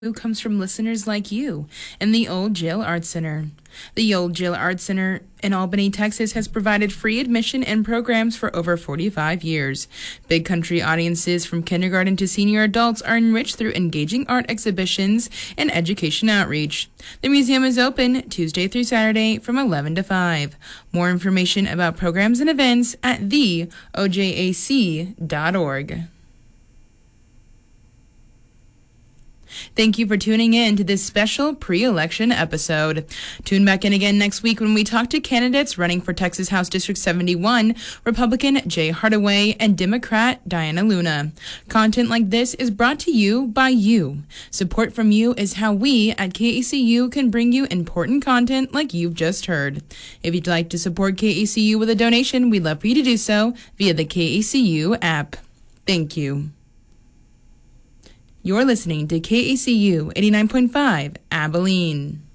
who comes from listeners like you and the Old Jail Art Center. The Old Jail Art Center in Albany, Texas has provided free admission and programs for over 45 years. Big country audiences from kindergarten to senior adults are enriched through engaging art exhibitions and education outreach. The museum is open Tuesday through Saturday from 11 to 5. More information about programs and events at theojac.org. Thank you for tuning in to this special pre-election episode. Tune back in again next week when we talk to candidates running for Texas House District 71, Republican Jay Hardaway and Democrat Diana Luna. Content like this is brought to you by you. Support from you is how we at KACU can bring you important content like you've just heard. If you'd like to support KACU with a donation, we'd love for you to do so via the KACU app. Thank you. You're listening to KACU 89.5 Abilene.